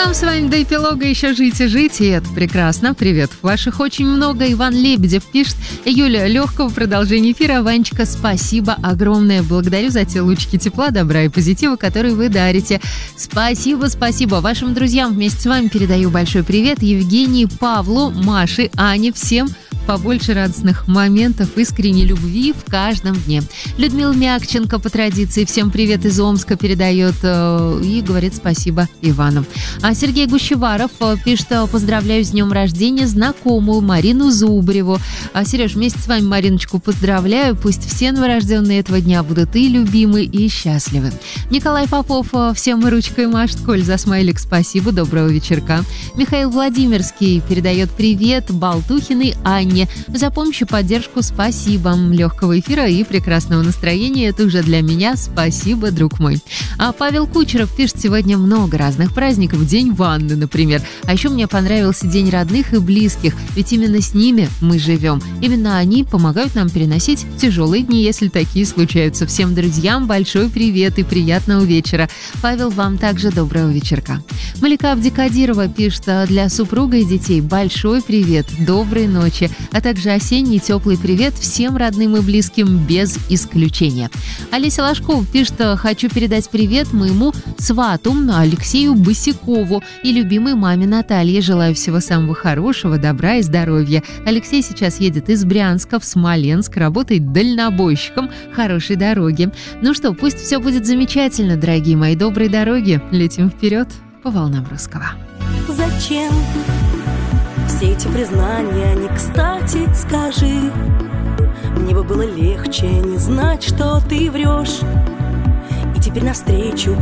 Нам с вами до эпилога еще жить и жить, и это прекрасно. Привет. Ваших очень много. Иван Лебедев пишет. Юля, легкого продолжения эфира. Ванечка, спасибо огромное. Благодарю за те лучики тепла, добра и позитива, которые вы дарите. Спасибо. Вашим друзьям вместе с вами передаю большой привет. Евгении, Павлу, Маше, Ане, всем побольше радостных моментов, искренней любви в каждом дне. Людмила Мягченко по традиции всем привет из Омска передает и говорит спасибо Ивану. А Сергей Гущеваров пишет: поздравляю с днем рождения знакомую Марину Зубреву. Сереж, вместе с вами Мариночку поздравляю. Пусть все новорожденные этого дня будут и любимы, и счастливы. Николай Попов всем ручкой машет. Коль, за смайлик спасибо, доброго вечерка. Михаил Владимирский передает привет Болтухиной Анне. За помощь и поддержку спасибо. Легкого эфира и прекрасного настроения. Это уже для меня. Спасибо, друг мой. А Павел Кучеров пишет: сегодня много разных праздников. День Ванны, например. А еще мне понравился День родных и близких. Ведь именно с ними мы живем. Именно они помогают нам переносить тяжелые дни, если такие случаются. Всем друзьям большой привет и приятного вечера. Павел, вам также доброго вечерка. Малика Абдикадирова пишет: для супруга и детей большой привет, доброй ночи. А также осенний теплый привет всем родным и близким без исключения. Олеся Ложкова пишет: хочу передать привет моему свату Алексею Босякову и любимой маме Наталье. Желаю всего самого хорошего, добра и здоровья. Алексей сейчас едет из Брянска в Смоленск, работает дальнобойщиком. Хорошей дороги. Ну что, пусть все будет замечательно, дорогие мои, доброй дороги. Летим вперед по волнам русского. Зачем все эти признания не кстати, скажи? Мне бы было легче не знать, что ты врешь. И теперь навстречу